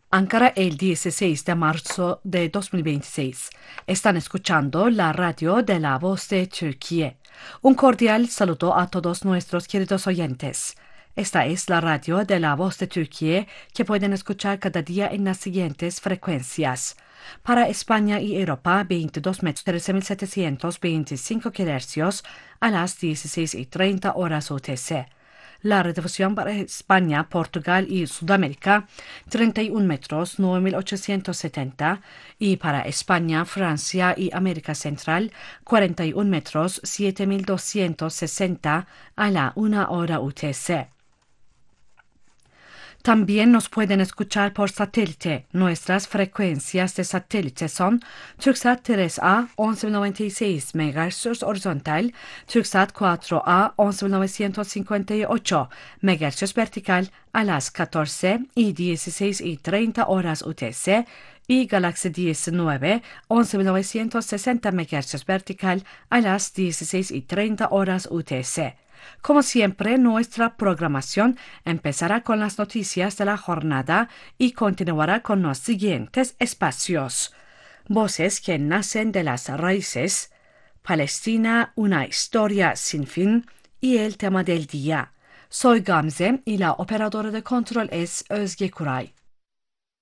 Ankara el 16 de marzo de 2026. Están escuchando la radio de La Voz de Turquía. Un cordial saludo a todos nuestros queridos oyentes. Esta es la radio de La Voz de Turquía que pueden escuchar cada día en las siguientes frecuencias. Para España y Europa, 22 metros 13.725 kHz a las 16:30 horas UTC. La redifusión para España, Portugal y Sudamérica, 31 metros 9.870 y para España, Francia y América Central, 41 metros 7.260 a la 1 hora UTC. También nos pueden escuchar por satélite. Nuestras frecuencias de satélite son Turksat 3A 11.96 MHz horizontal, Turksat 4A 11.958 MHz vertical a las 14 y 16:30 horas UTC y Galaxy 19 11.960 MHz vertical a las 16:30 horas UTC. Como siempre, nuestra programación empezará con las noticias de la jornada y continuará con los siguientes espacios. Voces que nacen de las raíces, Palestina, una historia sin fin y el tema del día. Soy Gamze y la operadora de control es Özge Kuray.